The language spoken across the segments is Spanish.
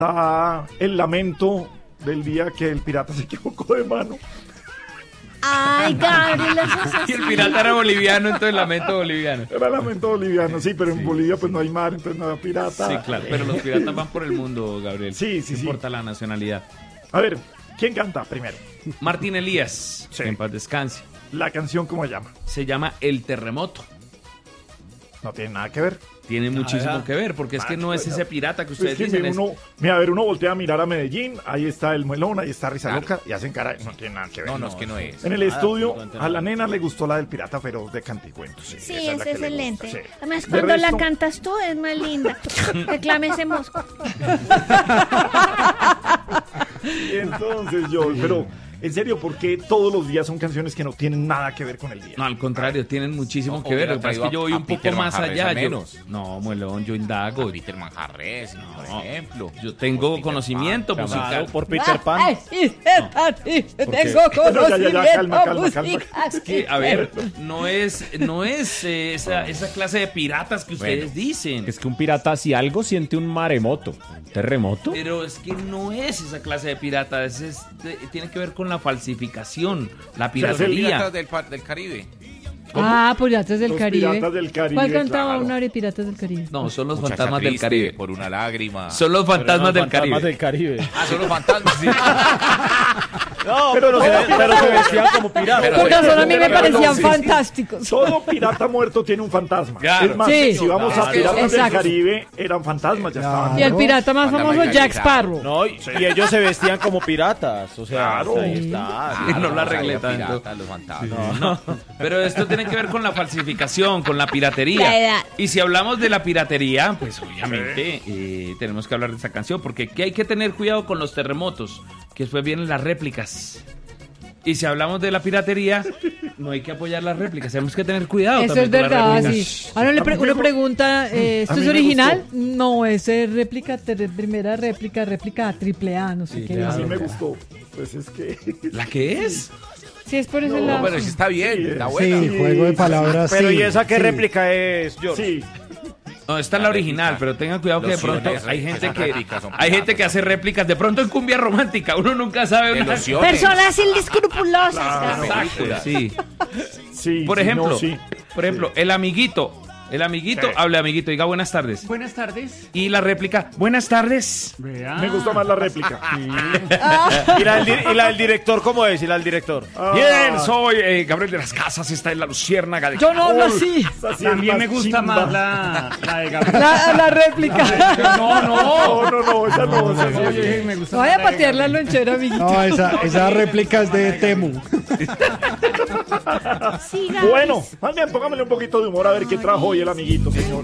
está el lamento del día que el pirata se equivocó de mano. Ay, Gabriel, eso es Y el así. pirata era boliviano, entonces lamento boliviano. Era lamento boliviano, sí, pero en Bolivia pues no hay mar, entonces no hay pirata. Sí, claro, pero los piratas van por el mundo, Gabriel. Sí, sí, No sí. importa la nacionalidad. A ver, ¿quién canta primero? Martín Elías, Sí. que en paz descanse. La canción, ¿cómo se llama? Se llama El Terremoto. No tiene nada que ver. Tiene muchísimo que ver, porque es que no es ese pirata que ustedes dicen. Mira, a ver, uno voltea a mirar a Medellín, ahí está el Muelón, ahí está Risa Loca, y hacen cara, no tiene nada que ver. No, es que no es. En el estudio, a la nena le gustó la del pirata feroz de Canticuentos. Sí, Sí, esa es la que le excelente. gusta, sí. Además, De cuando la resto- cantas tú es más linda. Reclame ese mosco. Entonces yo, pero en serio, ¿por qué todos los días son canciones que no tienen nada que ver con el día? No, al contrario, tienen muchísimo No, que ver. hubiera Lo que pasa es que traído yo voy a un poco Peter más Manjarres allá. al menos. No, Muelón, yo indago. Peter Manjarres, por ejemplo. Yo tengo Peter conocimiento Pan, musical. Claro, por Peter Pan. Ay, tengo Bueno, ya, calma, conocimiento calma. musical. Que, a ver, no es esa clase de piratas que ustedes dicen. Es que un pirata, si algo, siente un maremoto. ¿Un terremoto? Pero es que no es esa clase de pirata, tiene que ver con la falsificación, la Los piratería. piratas del Caribe. Ah, Piratas del Los Caribe. Piratas del Caribe, ¿Cuál cantaba claro. una de Piratas del Caribe? No, son los Muchacha fantasmas del triste Caribe. Por una lágrima. Son los fantasmas del Fantasmas Caribe. del Caribe. Ah, son los fantasmas. Sí. No, pero se vestían como piratas. Pero- Por razón a mí me pero- parecían sí, sí. fantásticos. Todo pirata muerto tiene un fantasma. Claro. Es más, Sí. si vamos a Claro. Piratas del Exacto. Caribe, eran fantasmas, ya estaban. Y el pirata más Fantasma famoso, del Jack Caribe, Sparrow. No, y ellos se vestían como piratas. O sea, Claro. ahí está. Sí, no la arreglé Los tanto. piratas, los fantasmas. No, pero esto tiene que ver con la falsificación, con la La piratería. edad. Y si hablamos de la piratería, pues obviamente tenemos que hablar de esta canción, porque ¿qué hay que tener cuidado con los terremotos? Que después vienen las réplicas. Y si hablamos de la piratería, no hay que apoyar las réplicas, tenemos que tener cuidado. Eso también es con las verdad, réplicas. sí. Ahora uno pregunta, ¿esto a mí es me original? gustó. No, es réplica, primera réplica triple A, no sé qué. A mí dice. me gustó. Pues es que... ¿La qué es? Sí, es por ese No, lado. Pero sí está bien, está buena. Sí, juego de palabras. Pero sí, ¿y esa qué sí. réplica es, George? Sí, No, esta es la original, pero tengan cuidado que de pronto Lociones, hay gente esas que réplicas son hay gente piratas. que hace réplicas, de pronto en cumbia romántica, uno nunca sabe De una- lociones. Personas inescrupulosas. Exacto, sí. sí. Por sí, ejemplo, no, sí. el amiguito, Sí. hable amiguito, diga buenas tardes. Buenas tardes. Y la réplica, buenas tardes. Me gustó más la réplica. ¿Y la del director cómo es? ¿Y la del director? Ah, Bien, soy Gabriel de las Casas, está en la Luciérnaga de Yo no hablo así. esa sí es También me más gusta chimba. más la de Gabriel. La réplica. No, No, esa no, esa sí es- Oye, me gusta No vaya a más la de patear la lonchera, amiguito. No, esa réplica es de Temu. Sí, Gabriel. Bueno, más bien póngamele un poquito de humor a ver qué trajo hoy el amiguito, señores.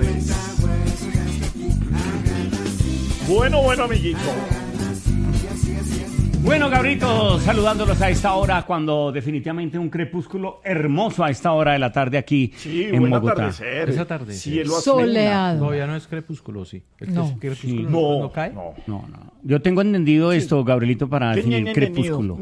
Bueno, amiguito. Bueno, Gabrito, saludándolos a esta hora, cuando definitivamente un crepúsculo hermoso a esta hora de la tarde aquí Sí, en buen Bogotá. atardecer. Es atardecer. Cielo azul. Soleado. Todavía no es crepúsculo, sí. No. Crepúsculo No, no cae. no. No. Yo tengo entendido esto, Gabrielito, para ¿Qué definir ñe, ñe, crepúsculo.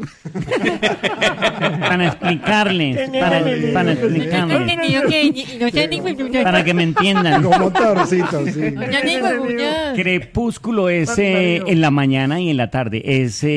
Para explicarles, para explicarles, para que me entiendan. Como motorcito, sí. Crepúsculo es en la mañana y en la tarde. Es,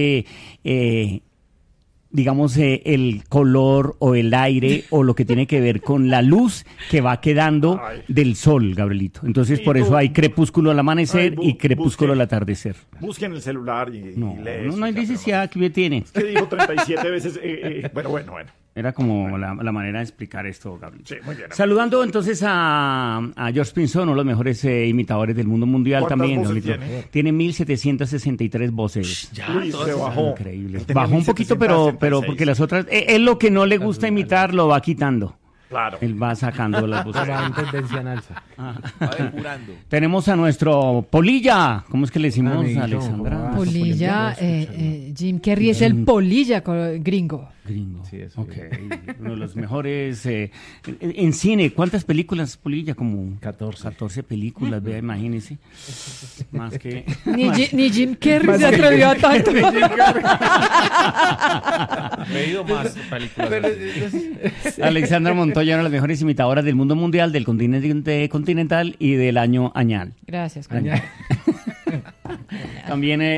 digamos, el color o el aire o lo que tiene que ver con la luz que va quedando Ay. del sol, Gabrielito. Entonces, Y por eso hay crepúsculo al amanecer Ay, y crepúsculo busque. al atardecer. Busquen el celular y No, lees, no hay ya, necesidad que tiene. pero- que dijo 37 veces. Bueno. Era como la manera de explicar esto, Gabriel. Sí, muy bien. Saludando entonces a George Pinzón, uno de los mejores imitadores del mundo mundial ¿Cuántas también. voces Gabrielito. tiene? Tiene 1763 voces. Uy, se bajó. Increíble. Él tenía Bajó un poquito, pero 1766. porque las otras... él lo que no le gusta imitar lo va quitando. Claro. Él va sacando las voces. Va en tendencia en alza. Va depurando. Tenemos a nuestro Polilla. ¿Cómo es que le decimos, Amiguito, Alexandra? ¿cómo va? Polilla, Jim Carrey es el polilla gringo. Gringo. Sí, eso Ok. Uno de los mejores. En cine, ¿cuántas películas, Polilla? Como 14. películas, vea, imagínese. Más que. Ni Jim Carrey se atrevió a tanto. Me he ido más películas. Alexandra Montoya, una de las mejores imitadoras del mundo mundial, del continente continental y del año añal. Gracias. Añal. También